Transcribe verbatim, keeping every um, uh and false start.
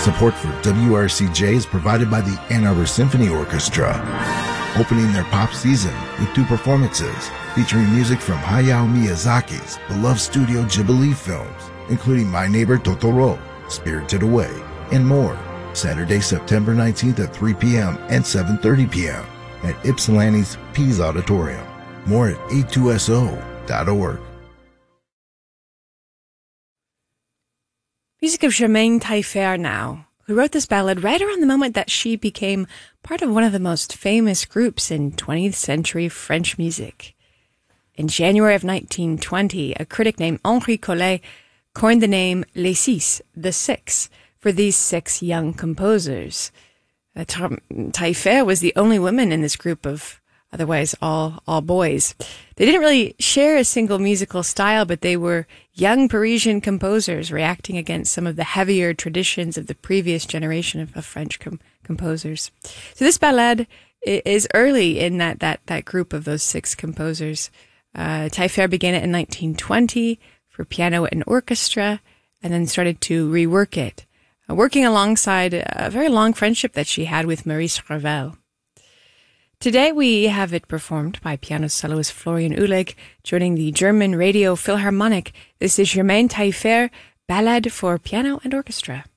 Support for W R C J is provided by the Ann Arbor Symphony Orchestra, opening their pop season with two performances featuring music from Hayao Miyazaki's beloved Studio Ghibli films, including My Neighbor Totoro, Spirited Away, and more. Saturday, September nineteenth at three p.m. and seven thirty p.m. at Ypsilanti's Pease Auditorium. More at a two s o dot org. Music of Germaine Taillefer now, who wrote this ballad right around the moment that she became part of one of the most famous groups in twentieth century French music. In January of nineteen twenty, a critic named Henri Collet coined the name Les Six, the Six, for these six young composers. Uh, Taillefer was the only woman in this group of otherwise all all boys. They didn't really share a single musical style, but they were young Parisian composers reacting against some of the heavier traditions of the previous generation of, of French com- composers. So this ballade is early in that that that group of those six composers. Uh, Taillefer began it in nineteen twenty for piano and orchestra, and then started to rework it, uh, working alongside a very long friendship that she had with Maurice Ravel. Today we have it performed by piano soloist Florian Uhlig, joining the German Radio Philharmonic. This is Germaine Taillefer, Ballade for Piano and Orchestra.